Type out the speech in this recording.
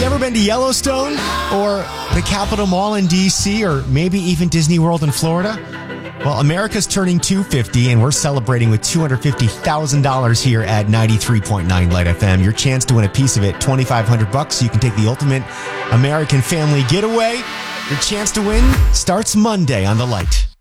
you ever been to Yellowstone or the Capitol Mall in D.C. or maybe even Disney World in Florida? Well, America's turning 250 and we're celebrating with $250,000 here at 93.9 Light FM. Your chance to win a piece of it, $2,500 so you can take the ultimate American family getaway. Your chance to win starts Monday on The Light.